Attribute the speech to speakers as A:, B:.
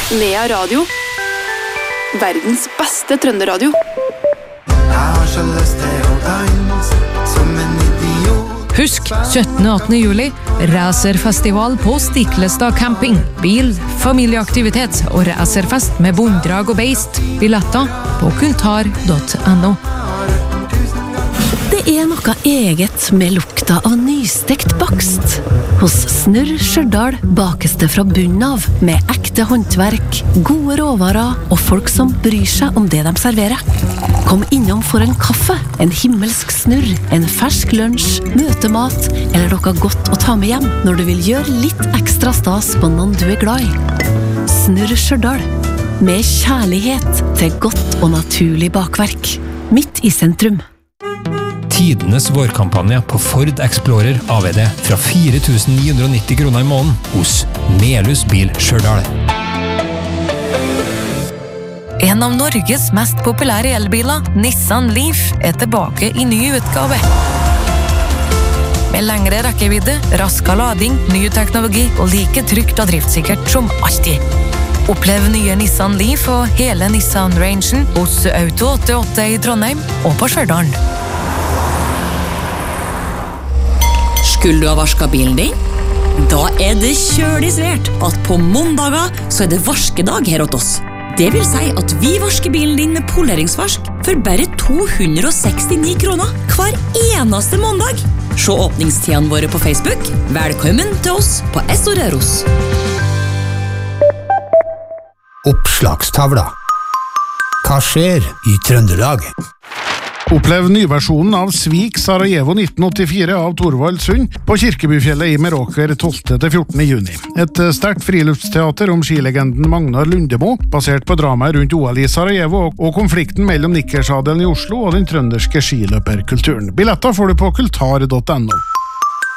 A: Nea Radio. Verdens beste trønderadio.
B: Husk 17. og 18. juli, racerfestival på Stiklestad camping. Bil, familieaktivitet og racerfest med bonddrag og beist. Billetter på kultar.no.
C: Det noe eget med lukta av nystekt bakst. Hos Snurr Stjørdal bakes det fra bunnen av, med ekte håndverk, gode råvarer og folk som bryr seg om det de serverer. Kom innom for en kaffe, en himmelsk snurr, en fersk lunsj, møtemat eller noe godt å ta med hjem når du vil gjøre litt ekstra stas på noen du glad i. Snurr Stjørdal, med kjærlighet til godt og naturlig bakverk. Midt i sentrum.
D: Tidenes vårkampanje på Ford Explorer AVD fra 4.990 kroner i måneden hos Melhus Bil Stjørdal.
B: En av Norges mest populære elbiler, Nissan Leaf, tilbake i ny utgave. Med lengre rekkevidde, raskere lading, ny teknologi og like trygt og driftssikkert som alltid. Opplev nye Nissan Leaf og hele Nissan-rangen hos Auto 88 i Trondheim og på Stjørdal.
E: Skulle du ha vasket bilen din? Da det kjølig svært at på måndager så det vaskedag her hos oss. Det vil si at vi vasker bilen din med poleringsvask for bare 269 kroner hver eneste måndag. Se åpningstidene våre på Facebook. Velkommen til oss på Essoreros.
F: Oppslagstavla. Hva skjer i Trøndelag?
G: Opplev nyversjonen av Svik Sarajevo 1984 av Torvald Sund på Kirkebyfjellet i Meråker 12-14. juni. Et sterkt friluftsteater om skilegenden Magnar Lundemo, basert på dramaet rundt OL i Sarajevo og konflikten mellom nikkersadelen i Oslo og den trønderske skiløperkulturen. Billetter får du på kultar.no.